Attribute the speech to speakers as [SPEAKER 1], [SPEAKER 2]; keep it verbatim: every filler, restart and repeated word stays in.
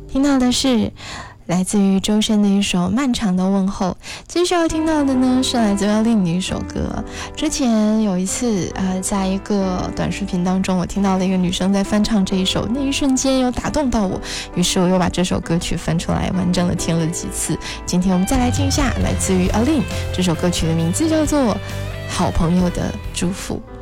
[SPEAKER 1] 听到的是来自于周深的一首《漫长的问候》。接下来听到的呢是来自姚令的一首歌。之前有一次呃，在一个短视频当中，我听到了一个女生在翻唱这一首，那一瞬间有打动到我，于是我又把这首歌曲翻出来完整的听了几次。今天我们再来听一下来自于 Aline 这首歌曲的名字叫做《好朋友的祝福》。